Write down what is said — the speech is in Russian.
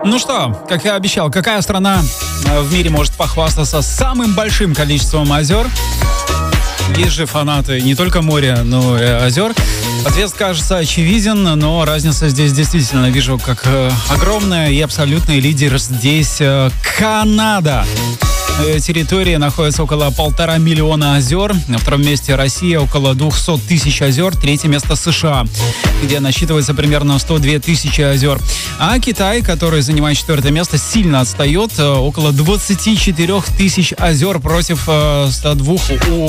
Ну что, как я обещал, какая страна в мире может похвастаться самым большим количеством озер? Есть же фанаты не только моря, но и озер. Ответ кажется очевиден, но разница здесь действительно вижу как огромная, и абсолютный лидер здесь Канада. На ее территории находится около 1,5 миллиона озер. На втором месте Россия, около 200 тысяч озер. Третье место США, где насчитывается примерно 102 тысячи озер. А Китай, который занимает четвертое место, сильно отстает. Около 24 тысяч озер против 102 у